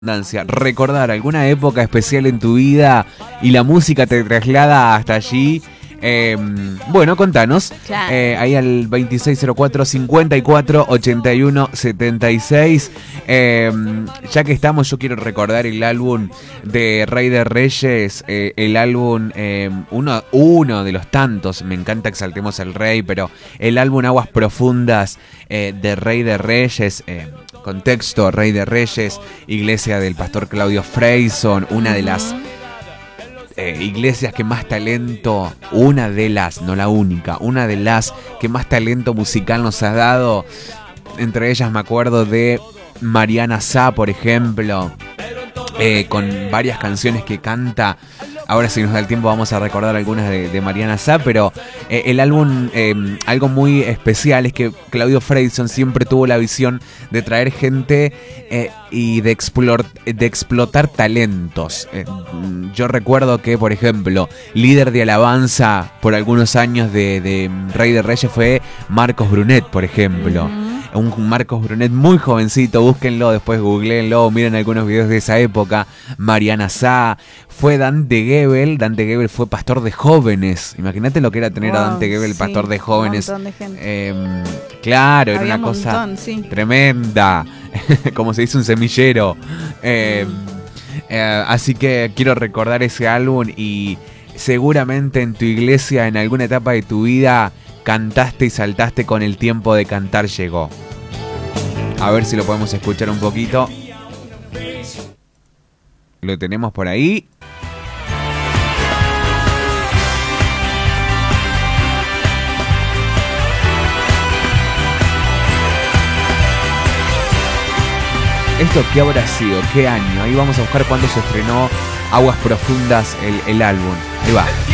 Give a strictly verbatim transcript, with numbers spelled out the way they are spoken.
Recordar alguna época especial en tu vida y la música te traslada hasta allí. Eh, bueno, contanos. Claro. Eh, ahí al veintiséis cero cuatro, cincuenta y cuatro, ochenta y uno, setenta y seis. Eh, ya que estamos, yo quiero recordar el álbum de Rey de Reyes. Eh, el álbum, eh, uno, uno de los tantos. Me encanta Exaltemos al Rey, pero el álbum Aguas Profundas eh, de Rey de Reyes. Eh, contexto: Rey de Reyes, iglesia del pastor Claudio Freyson, una de las Eh, iglesias que más talento, una de las, no la única, una de las que más talento musical nos ha dado. Entre ellas me acuerdo de Mariana Sá, por ejemplo, eh, con varias canciones que canta. Ahora, si nos da el tiempo, vamos a recordar algunas de, de Mariana Sá, pero eh, el álbum, eh, algo muy especial es que Claudio Freyson siempre tuvo la visión de traer gente eh, y de, explor, de explotar talentos. Eh, yo recuerdo que, por ejemplo, líder de alabanza por algunos años de, de Rey de Reyes fue Marcos Brunet, por ejemplo. Uh-huh. Un Marcos Brunet muy jovencito, búsquenlo, después googleenlo, miren algunos videos de esa época. Mariana Sá, fue Dante Gebel, Dante Gebel fue pastor de jóvenes. Imagínate lo que era tener wow, a Dante Gebel, sí, pastor de jóvenes. Un montón de gente. Eh, claro, Había era una un cosa montón, sí. tremenda, como se dice, un semillero. Eh, eh, así que quiero recordar ese álbum y seguramente en tu iglesia, en alguna etapa de tu vida, cantaste y saltaste con El tiempo de cantar llegó. A ver si lo podemos escuchar un poquito. Lo tenemos por ahí. ¿Esto qué habrá sido? ¿Qué año? Ahí vamos a buscar cuándo se estrenó Aguas Profundas, el, el álbum. Ahí va.